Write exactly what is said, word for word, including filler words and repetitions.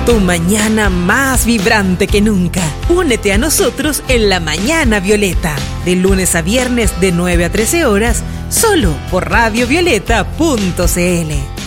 Tu mañana más vibrante que nunca. Únete a nosotros en la Mañana Violeta, de lunes a viernes de nueve a trece horas, solo por radio violeta punto c l.